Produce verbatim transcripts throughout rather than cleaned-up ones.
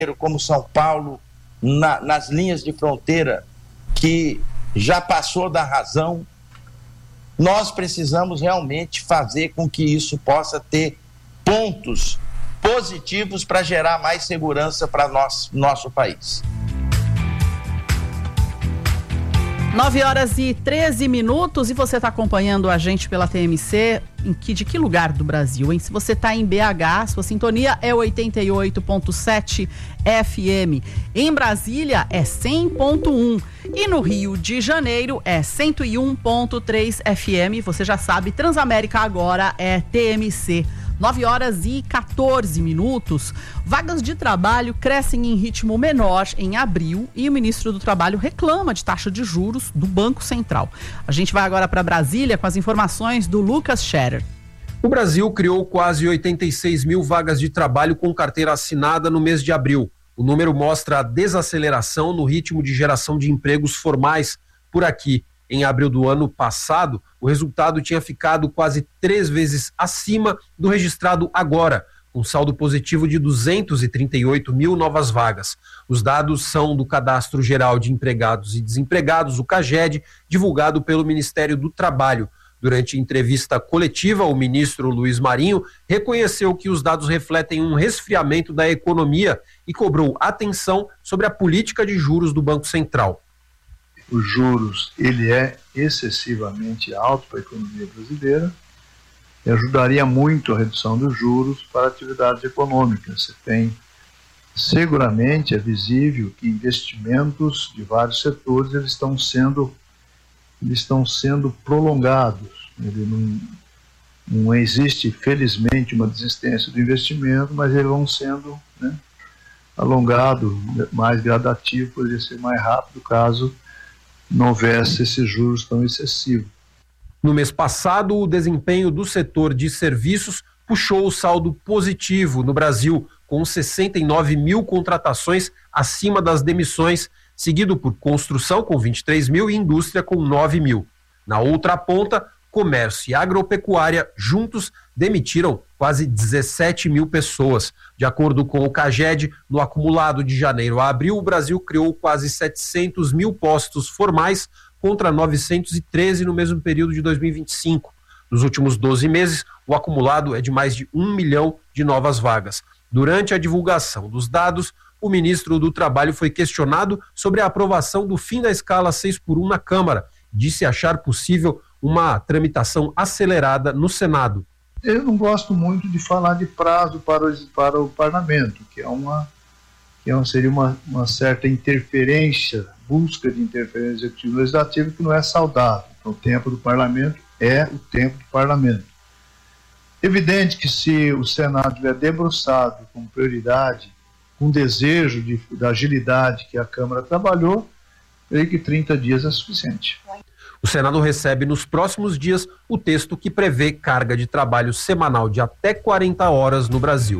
como São Paulo, na, nas linhas de fronteira, que já passou da razão. Nós precisamos realmente fazer com que isso possa ter pontos positivos para gerar mais segurança para nosso, nosso país. nove horas e treze minutos e você está acompanhando a gente pela T M C, em que, de que lugar do Brasil, hein? Se você está em B H, sua sintonia é oitenta e oito ponto sete F M. Em Brasília é cem ponto um e no Rio de Janeiro é cento e um ponto três F M. Você já sabe, Transamérica agora é T M C. nove horas e quatorze minutos. Vagas de trabalho crescem em ritmo menor em abril e o ministro do Trabalho reclama de taxa de juros do Banco Central. A gente vai agora para Brasília com as informações do Lucas Scherer. O Brasil criou quase oitenta e seis mil vagas de trabalho com carteira assinada no mês de abril. O número mostra a desaceleração no ritmo de geração de empregos formais por aqui. Em abril do ano passado, o resultado tinha ficado quase três vezes acima do registrado agora, com saldo positivo de duzentos e trinta e oito mil novas vagas. Os dados são do Cadastro Geral de Empregados e Desempregados, o CAGED, divulgado pelo Ministério do Trabalho. Durante entrevista coletiva, o ministro Luiz Marinho reconheceu que os dados refletem um resfriamento da economia e cobrou atenção sobre a política de juros do Banco Central. Os juros, ele é excessivamente alto para a economia brasileira e ajudaria muito a redução dos juros para atividades econômicas. Você tem, seguramente é visível que investimentos de vários setores eles estão sendo, eles estão sendo prolongados. Ele não, não existe, felizmente, uma desistência do investimento, mas eles vão sendo, né, alongados, mais gradativo, poderia ser mais rápido caso não houvesse esses juros tão excessivos. No mês passado, o desempenho do setor de serviços puxou o saldo positivo no Brasil, com sessenta e nove mil contratações acima das demissões, seguido por construção com vinte e três mil e indústria com nove mil. Na outra ponta, comércio e agropecuária juntos demitiram quase dezessete mil pessoas. De acordo com o CAGED, no acumulado de janeiro a abril, o Brasil criou quase setecentos mil postos formais contra novecentos e treze no mesmo período de dois mil e vinte e cinco. Nos últimos doze meses, o acumulado é de mais de um milhão de novas vagas. Durante a divulgação dos dados, o ministro do Trabalho foi questionado sobre a aprovação do fim da escala seis por um na Câmara. Disse achar possível uma tramitação acelerada no Senado. Eu não gosto muito de falar de prazo para o, para o parlamento, que é uma, que é uma, seria uma, uma certa interferência, busca de interferência executiva-legislativa que não é saudável. Então, o tempo do parlamento é o tempo do parlamento. Evidente que se o Senado estiver debruçado com prioridade, com desejo de, da agilidade que a Câmara trabalhou, creio que trinta dias é suficiente. O Senado recebe nos próximos dias o texto que prevê carga de trabalho semanal de até quarenta horas no Brasil.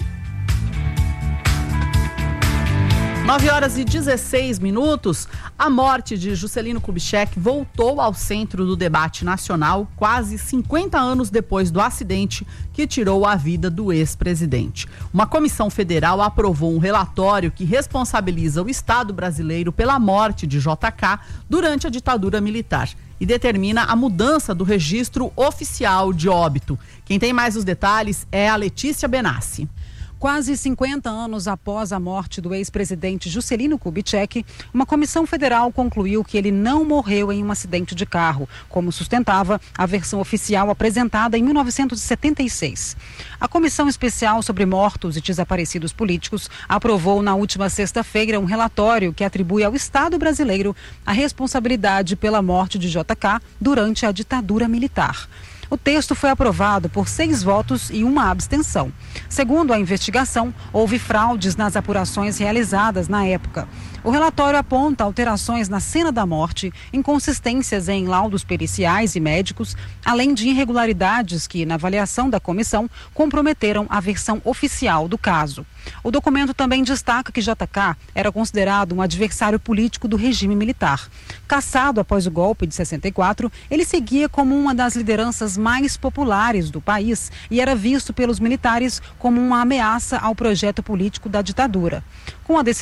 nove horas e dezesseis minutos. A morte de Juscelino Kubitschek voltou ao centro do debate nacional quase cinquenta anos depois do acidente que tirou a vida do ex-presidente. Uma comissão federal aprovou um relatório que responsabiliza o Estado brasileiro pela morte de J K durante a ditadura militar e determina a mudança do registro oficial de óbito. Quem tem mais os detalhes é a Letícia Benassi. Quase cinquenta anos após a morte do ex-presidente Juscelino Kubitschek, uma comissão federal concluiu que ele não morreu em um acidente de carro, como sustentava a versão oficial apresentada em mil novecentos e setenta e seis. A Comissão Especial sobre Mortos e Desaparecidos Políticos aprovou na última sexta-feira um relatório que atribui ao Estado brasileiro a responsabilidade pela morte de J K durante a ditadura militar. O texto foi aprovado por seis votos e uma abstenção. Segundo a investigação, houve fraudes nas apurações realizadas na época. O relatório aponta alterações na cena da morte, inconsistências em laudos periciais e médicos, além de irregularidades que, na avaliação da comissão, comprometeram a versão oficial do caso. O documento também destaca que J K era considerado um adversário político do regime militar. Cassado após o golpe de sessenta e quatro, ele seguia como uma das lideranças mais populares do país e era visto pelos militares como uma ameaça ao projeto político da ditadura. Com a decisão